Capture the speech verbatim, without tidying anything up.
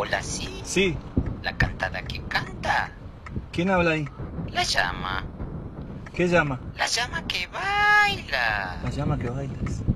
Hola, sí. Sí. La cantada que canta. ¿Quién habla ahí? La llama. ¿Qué llama? La llama que baila. La llama que bailas.